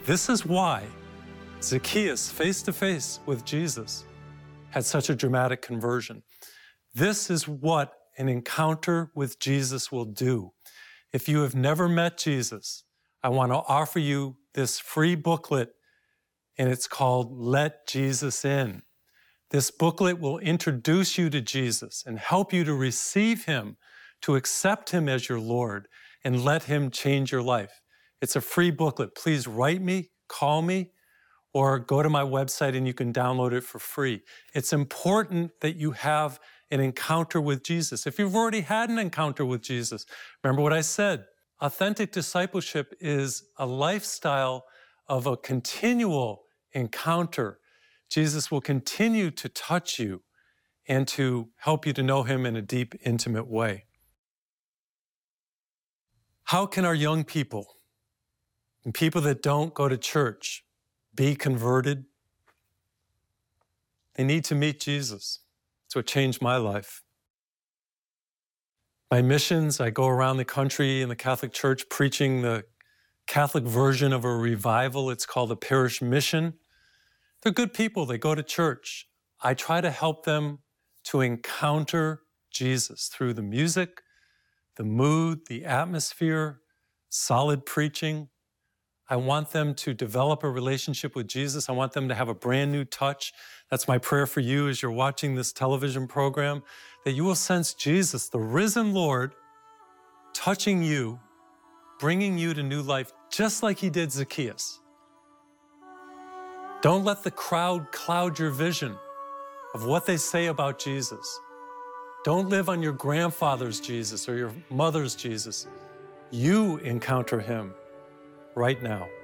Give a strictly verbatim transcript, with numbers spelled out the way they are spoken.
This is why Zacchaeus, face to face with Jesus, had such a dramatic conversion. This is what an encounter with Jesus will do. If you have never met Jesus, I want to offer you this free booklet, and it's called Let Jesus In. This booklet will introduce you to Jesus and help you to receive him, to accept him as your Lord, and let him change your life. It's a free booklet. Please write me, call me, or go to my website and you can download it for free. It's important that you have an encounter with Jesus. If you've already had an encounter with Jesus, remember what I said. Authentic discipleship is a lifestyle of a continual encounter. Jesus will continue to touch you and to help you to know him in a deep, intimate way. How can our young people and people that don't go to church be converted? They need to meet Jesus. It's what changed my life. My missions, I go around the country in the Catholic Church preaching the Catholic version of a revival. It's called a parish mission. They're good people. They go to church. I try to help them to encounter Jesus through the music, the mood, the atmosphere, solid preaching. I want them to develop a relationship with Jesus. I want them to have a brand new touch. That's my prayer for you as you're watching this television program, that you will sense Jesus, the risen Lord, touching you, bringing you to new life, just like he did Zacchaeus. Don't let the crowd cloud your vision of what they say about Jesus. Don't live on your grandfather's Jesus or your mother's Jesus. You encounter him right now.